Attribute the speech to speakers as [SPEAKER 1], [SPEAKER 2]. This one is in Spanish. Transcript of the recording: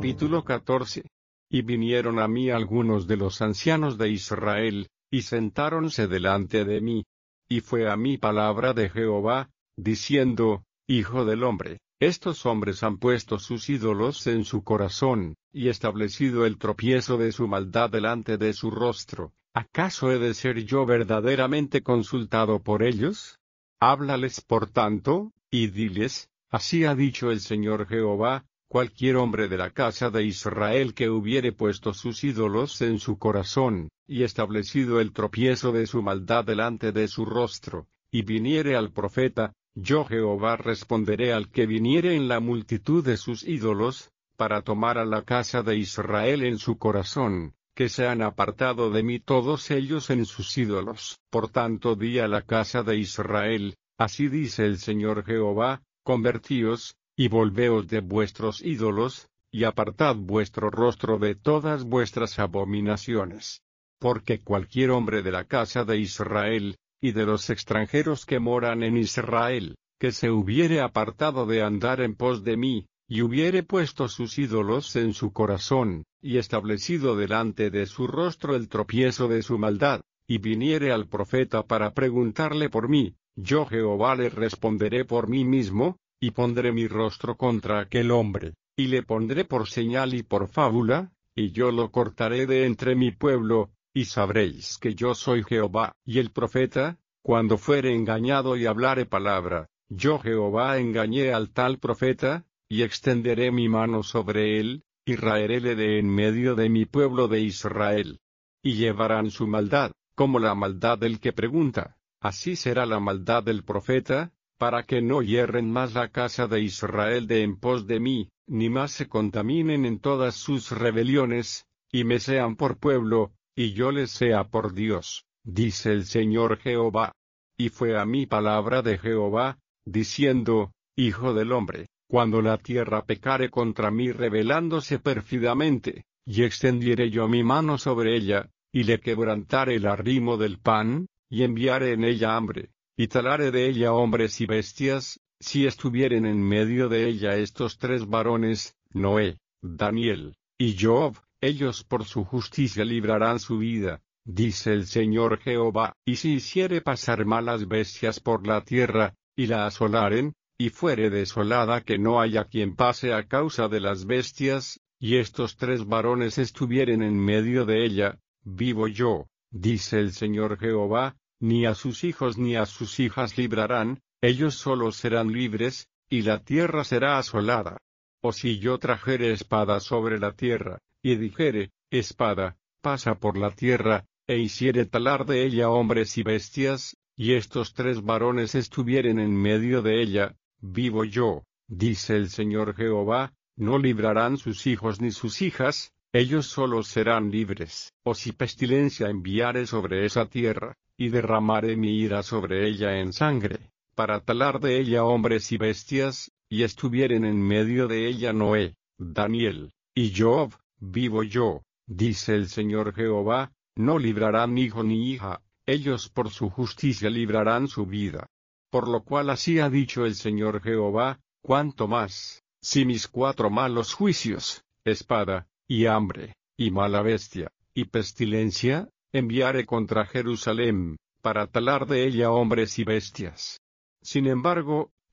[SPEAKER 1] Capítulo 14. Y vinieron a mí algunos de los ancianos de Israel, y sentáronse delante de mí. Y fue a mí palabra de Jehová, diciendo: Hijo del hombre, estos hombres han puesto sus ídolos en su corazón, y establecido el tropiezo de su maldad delante de su rostro. ¿Acaso he de ser yo verdaderamente consultado por ellos? Háblales por tanto, y diles: Así ha dicho el Señor Jehová: cualquier hombre de la casa de Israel que hubiere puesto sus ídolos en su corazón, y establecido el tropiezo de su maldad delante de su rostro, y viniere al profeta, yo Jehová responderé al que viniere en la multitud de sus ídolos, para tomar a la casa de Israel en su corazón, que se han apartado de mí todos ellos en sus ídolos. Por tanto di a la casa de Israel: así dice el Señor Jehová: convertíos, y volveos de vuestros ídolos, y apartad vuestro rostro de todas vuestras abominaciones. Porque cualquier hombre de la casa de Israel, y de los extranjeros que moran en Israel, que se hubiere apartado de andar en pos de mí, y hubiere puesto sus ídolos en su corazón, y establecido delante de su rostro el tropiezo de su maldad, y viniere al profeta para preguntarle por mí, yo Jehová le responderé por mí mismo, y pondré mi rostro contra aquel hombre, y le pondré por señal y por fábula, y yo lo cortaré de entre mi pueblo, y sabréis que yo soy Jehová. Y el profeta, cuando fuere engañado y hablare palabra, yo Jehová engañé al tal profeta, y extenderé mi mano sobre él, y raeréle de en medio de mi pueblo de Israel. Y llevarán su maldad, como la maldad del que pregunta, así será la maldad del profeta, para que no hierren más la casa de Israel de en pos de mí, ni más se contaminen en todas sus rebeliones, y me sean por pueblo, y yo les sea por Dios, dice el Señor Jehová. Y fue a mí palabra de Jehová, diciendo: Hijo del hombre, cuando la tierra pecare contra mí rebelándose pérfidamente, y extendiere yo mi mano sobre ella, y le quebrantare el arrimo del pan, y enviare en ella hambre, y talare de ella hombres y bestias, si estuvieren en medio de ella estos tres varones, Noé, Daniel, y Job, ellos por su justicia librarán su vida, dice el Señor Jehová. Y si hiciere pasar malas bestias por la tierra, y la asolaren, y fuere desolada que no haya quien pase a causa de las bestias, y estos tres varones estuvieren en medio de ella, vivo yo, dice el Señor Jehová, ni a sus hijos ni a sus hijas librarán, ellos solos serán libres, y la tierra será asolada. O si yo trajere espada sobre la tierra, y dijere: espada, pasa por la tierra, e hiciere talar de ella hombres y bestias, y estos tres varones estuvieren en medio de ella, vivo yo, dice el Señor Jehová, no librarán sus hijos ni sus hijas, ellos solos serán libres. O si pestilencia enviare sobre esa tierra, y derramaré mi ira sobre ella en sangre, para talar de ella hombres y bestias, y estuvieren en medio de ella Noé, Daniel, y Job, vivo yo, dice el Señor Jehová, no librarán hijo ni hija, ellos por su justicia librarán su vida. Por lo cual así ha dicho el Señor Jehová: cuanto más, si mis cuatro malos juicios, espada, y hambre, y mala bestia, y pestilencia, enviare contra Jerusalem, para talar de ella hombres y bestias. Sin embargo,